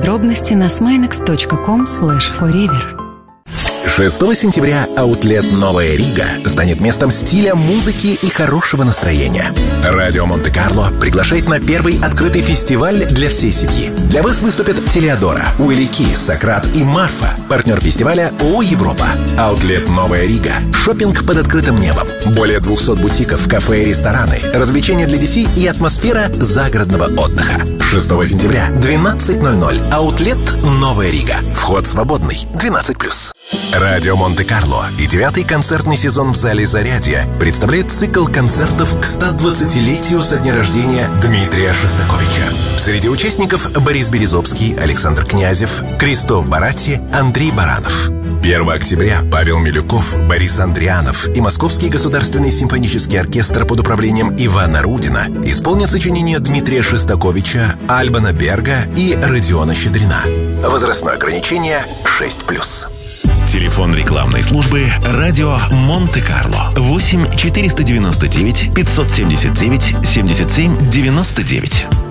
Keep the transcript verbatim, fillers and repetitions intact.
Подробности на смайнекс точка ком слэш фореver. шестого сентября аутлет «Новая Рига» станет местом стиля, музыки и хорошего настроения. Радио Монте-Карло приглашает на первый открытый фестиваль для всей семьи. Для вас выступят Телеодора, Уилли Ки, Сократ и Марфа. Партнер фестиваля ООО «Европа». Аутлет «Новая Рига». Шоппинг под открытым небом. Более двухсот бутиков, кафе и рестораны. Развлечения для детей и атмосфера загородного отдыха. шестого сентября, двенадцать ноль ноль. Аутлет «Новая Рига». Вход свободный. двенадцать плюс. Радио Монте-Карло и девятый концертный сезон в зале «Зарядье» представляет цикл концертов к ста двадцатилетию со дня рождения Дмитрия Шостаковича. Среди участников Борис Березовский, Александр Князев, Кристоф Баратти, Андрей Баранов. первого октября Павел Милюков, Борис Андрианов и Московский государственный симфонический оркестр под управлением Ивана Рудина исполнят сочинения Дмитрия Шостаковича, Альбана Берга и Родиона Щедрина. Возрастное ограничение шесть плюс. Телефон рекламной службы «Радио Монте-Карло» восемь четыреста девяносто девять пятьсот семьдесят девять семьдесят семь девяносто девять.